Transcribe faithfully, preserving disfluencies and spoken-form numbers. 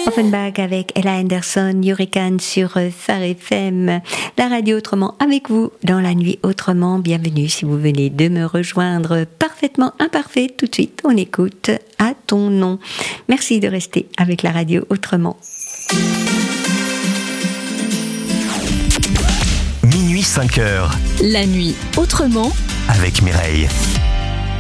Offenbach avec Ella Henderson, Hurricane sur Phare F M, la radio autrement avec vous dans la nuit autrement. Bienvenue si vous venez de me rejoindre. Parfaitement imparfait, tout de suite on écoute À ton nom. Merci de rester avec la radio autrement. Minuit cinq heures. La nuit autrement avec Mireille.